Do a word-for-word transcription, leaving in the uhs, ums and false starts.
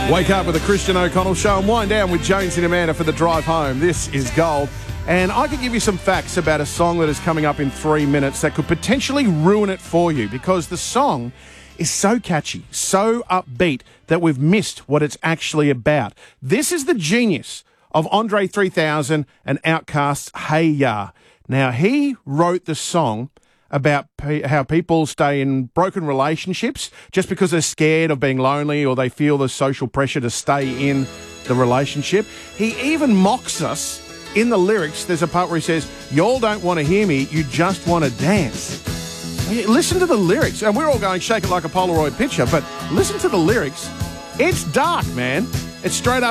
Wake up with the Christian O'Connell Show and wind down with Jones and Amanda for the drive home. This is gold. And I could give you some facts about a song that is coming up in three minutes that could potentially ruin it for you, because the song is so catchy, so upbeat, that we've missed what it's actually about. This is the genius of Andre three thousand and Outkast's Hey Ya. Now, he wrote the song about pe- how people stay in broken relationships just because they're scared of being lonely or they feel the social pressure to stay in the relationship. He even mocks us in the lyrics. There's a part where he says, "Y'all don't want to hear me, you just want to dance." Listen to the lyrics. And we're all going, shake it like a Polaroid picture, but listen to the lyrics. It's dark, man. It's straight up